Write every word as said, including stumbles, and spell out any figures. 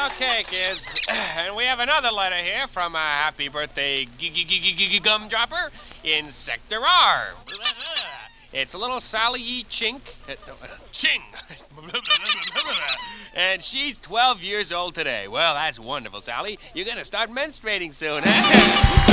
Okay, kids. And we have another letter here from a happy birthday gumdropper in Sector R. It's a little Sally E. Chink. Uh, no, uh, Ching! And she's twelve years old today. Well, that's wonderful, Sally. You're going to start menstruating soon, huh?